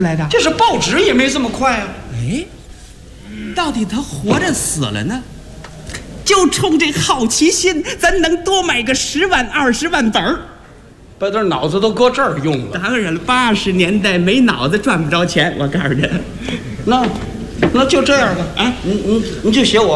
来的？ 这是报纸也没这么快啊！ 哎，到底他活着死了呢？就冲这好奇心，咱能多买个10万20万本儿。 把点脑子都搁这儿用了。 当然了，80年代没脑子赚不着钱，我告诉你。 那就这样吧。啊，你就写我。